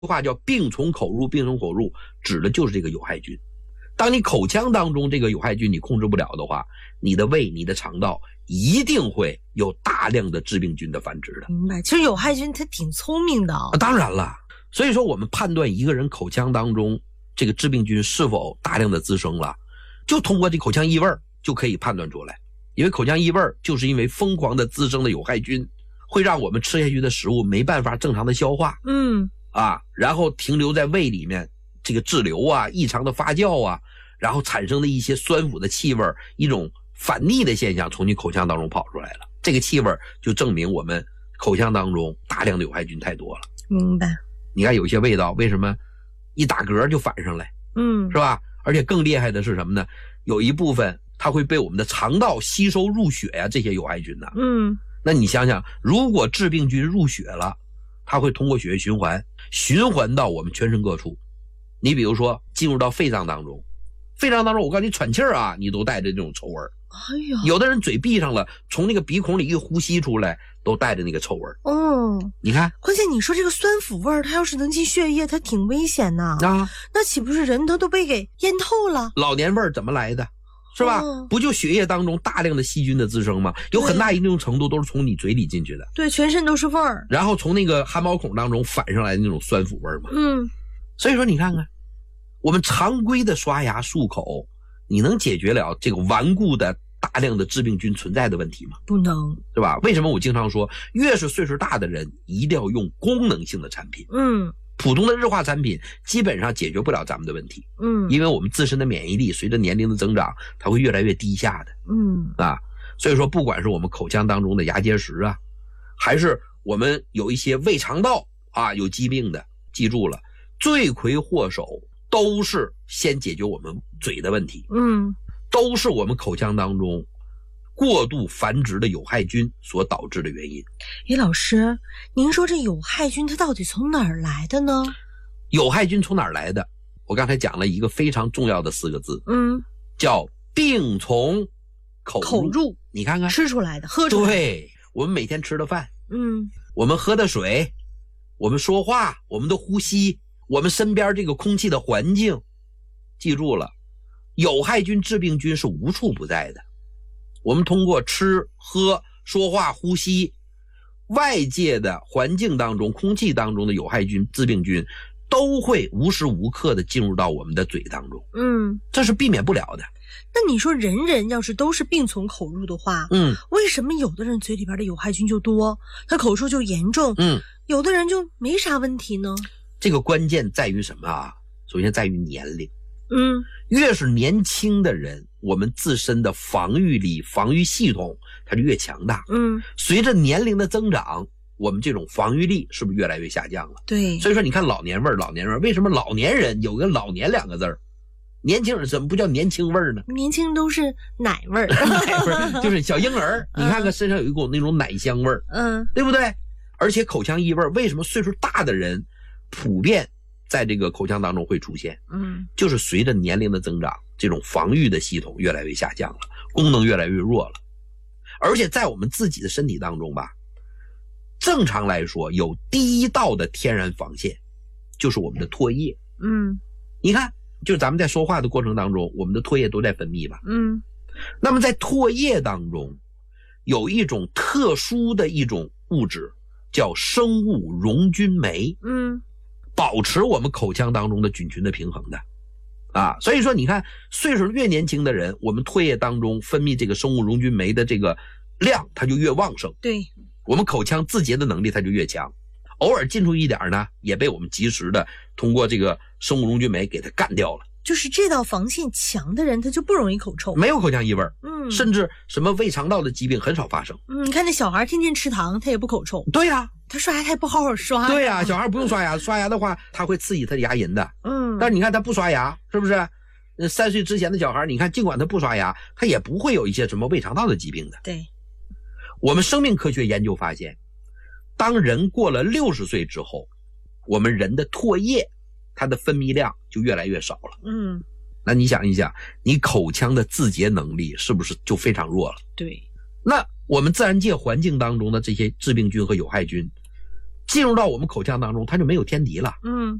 话叫病从口入，病从口入，指的就是这个有害菌。当你口腔当中这个有害菌你控制不了的话，你的胃、你的肠道一定会有大量的致病菌的繁殖的。 明白，其实有害菌它挺聪明的当然了，所以说我们判断一个人口腔当中这个致病菌是否大量的滋生了，就通过这口腔异味就可以判断出来。因为口腔异味就是因为疯狂的滋生的有害菌，会让我们吃下去的食物没办法正常的消化，然后停留在胃里面，这个滞留啊、异常的发酵啊，然后产生的一些酸腐的气味，一种反逆的现象从你口腔当中跑出来了。这个气味就证明我们口腔当中大量的有害菌太多了。 明白。 你看有些味道为什么一打嗝就反上来，是吧？而且更厉害的是什么呢？有一部分它会被我们的肠道吸收入血呀，这些有害菌呢。那你想想，如果致病菌入血了，它会通过血液循环到我们全身各处。你比如说进入到肺脏当中，我告诉你喘气儿啊，你都带着这种臭味。有的人嘴闭上了，从那个鼻孔里一呼吸出来都带着那个臭味。你看， 关键你说这个酸腐味它要是能进血液，它挺危险的那岂不是人他都被给淹透了？ 老年味怎么来的？是吧？不就血液当中大量的细菌的滋生吗？有很大一定程度都是从你嘴里进去的。 对，全身都是味儿。 然后从那个汗毛孔当中反上来的那种酸腐味嘛。所以说你看看，我们常规的刷牙漱口，你能解决了这个顽固的大量的致病菌存在的问题吗？ 不能， 对吧？为什么我经常说，越是岁数大的人，一定要用功能性的产品。普通的日化产品基本上解决不了咱们的问题。因为我们自身的免疫力随着年龄的增长，它会越来越低下的。所以说不管是我们口腔当中的牙结石啊，还是我们有一些胃肠道有疾病的，记住了，罪魁祸首都是先解决我们嘴的问题。都是我们口腔当中过度繁殖的有害菌所导致的原因。 老师，您说这有害菌它到底从哪儿来的呢？ 有害菌从哪儿来的？我刚才讲了一个非常重要的4个字，叫病从口入。你看看， 吃出来的，喝出来的。 对，我们每天吃的饭，我们喝的水，我们说话，我们的呼吸，我们身边这个空气的环境，记住了，有害菌、致病菌是无处不在的。我们通过吃、喝、说话、呼吸，外界的环境当中、空气当中的有害菌、致病菌都会无时无刻的进入到我们的嘴当中。这是避免不了的。 那你说人人要是都是病从口入的话，为什么有的人嘴里边的有害菌就多，他口臭就严重，有的人就没啥问题呢？ 这个关键在于什么啊？首先在于年龄。越是年轻的人，我们自身的防御力、防御系统它就越强大。随着年龄的增长，我们这种防御力是不是越来越下降了？ 对。 所以说你看老年味，为什么老年人有个老年2个字儿？年轻人怎么不叫年轻味呢？ 年轻人都是奶味儿。 奶味儿就是小婴儿，你看看身上有一股那种奶香味儿，对不对？而且口腔异味为什么岁数大的人普遍在这个口腔当中会出现？就是随着年龄的增长，这种防御的系统越来越下降了，功能越来越弱了。而且在我们自己的身体当中吧，正常来说有第一道的天然防线，就是我们的唾液。你看，就是咱们在说话的过程当中，我们的唾液都在分泌吧。那么在唾液当中有一种特殊的一种物质叫生物溶菌酶，保持我们口腔当中的菌群的平衡的所以说你看，岁数越年轻的人，我们唾液当中分泌这个生物溶菌酶的这个量它就越旺盛， 对， 我们口腔自洁的能力它就越强。偶尔进出一点呢，也被我们及时的通过这个生物溶菌酶给它干掉了。 就是这道防线强的人，他就不容易口臭， 没有口腔异味，甚至什么胃肠道的疾病很少发生。 你看那小孩天天吃糖，他也不口臭。 对呀， 他刷牙他也不好好刷。 对呀，小孩不用刷牙，刷牙的话他会刺激他的牙龈的。但是你看他不刷牙，是不是？3岁之前的小孩，你看尽管他不刷牙，他也不会有一些什么胃肠道的疾病的。 对， 我们生命科学研究发现，当人过了60岁之后，我们人的唾液它的分泌量就越来越少了。那你想一想，你口腔的自洁能力是不是就非常弱了？ 对。 那我们自然界环境当中的这些致病菌和有害菌， 进入到我们口腔当中，它就没有天敌了。